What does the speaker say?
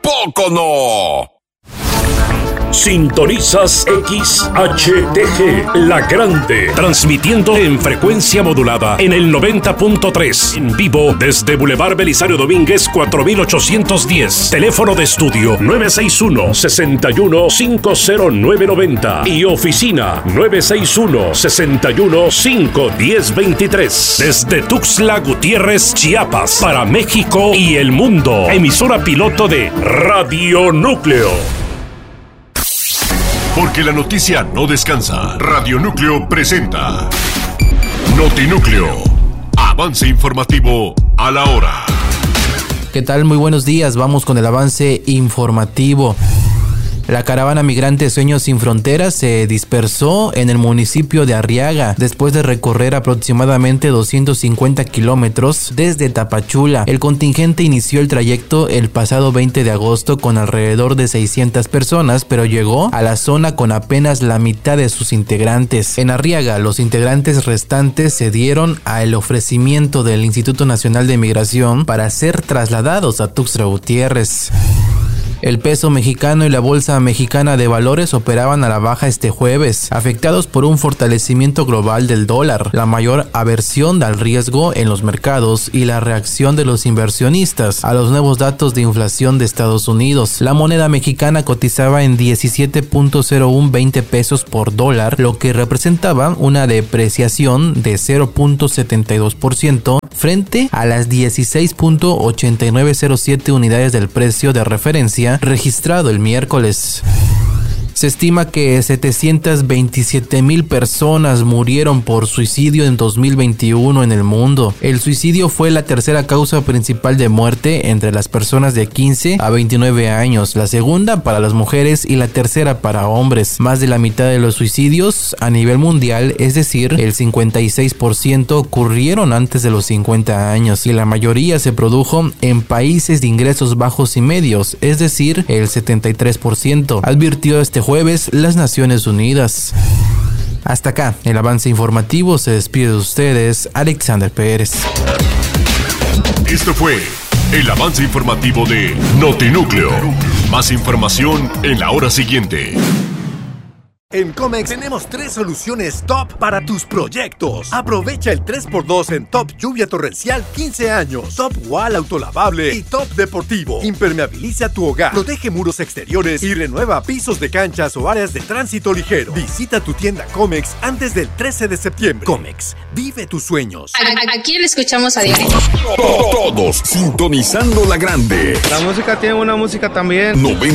poco no! Sintonizas XHTG, La Grande, transmitiendo en frecuencia modulada en el 90.3, en vivo desde Boulevard Belisario Domínguez 4810, teléfono de estudio 961-61-50990 y oficina 961-61-51023, desde Tuxtla Gutiérrez, Chiapas, para México y el mundo, emisora piloto de Radio Núcleo. Porque la noticia no descansa. Radio Núcleo presenta Notinúcleo. Avance informativo a la hora. ¿Qué tal? Muy buenos días. Vamos con el avance informativo. La caravana migrante Sueños Sin Fronteras se dispersó en el municipio de Arriaga después de recorrer aproximadamente 250 kilómetros desde Tapachula. El contingente inició el trayecto el pasado 20 de agosto con alrededor de 600 personas, pero llegó a la zona con apenas la mitad de sus integrantes. En Arriaga, los integrantes restantes se dieron al ofrecimiento del Instituto Nacional de Migración para ser trasladados a Tuxtla Gutiérrez. El peso mexicano y la bolsa mexicana de valores operaban a la baja este jueves, afectados por un fortalecimiento global del dólar, la mayor aversión al riesgo en los mercados y la reacción de los inversionistas a los nuevos datos de inflación de Estados Unidos. La moneda mexicana cotizaba en 17.0120 pesos por dólar, lo que representaba una depreciación de 0.72% frente a las 16.8907 unidades del precio de referencia registrado el miércoles. Se estima que 727,000 personas murieron por suicidio en 2021 en el mundo. El suicidio fue la tercera causa principal de muerte entre las personas de 15 a 29 años, la segunda para las mujeres y la tercera para hombres. Más de la mitad de los suicidios a nivel mundial, es decir, el 56%, ocurrieron antes de los 50 años y la mayoría se produjo en países de ingresos bajos y medios, es decir, el 73%, advirtió este jueves las Naciones Unidas. Hasta acá el avance informativo. Se despide de ustedes Alexander Pérez. Esto fue el avance informativo de Notinúcleo. Más información en la hora siguiente. En Comex tenemos 3 soluciones top para tus proyectos. Aprovecha el 3x2 en Top Lluvia Torrencial 15 años, Top Wall Autolavable y Top Deportivo. Impermeabiliza tu hogar, protege muros exteriores y renueva pisos de canchas o áreas de tránsito ligero. Visita tu tienda Comex antes del 13 de septiembre. Comex, vive tus sueños. Aquí le escuchamos a diario. Todos sintonizando La Grande. La música tiene una música también.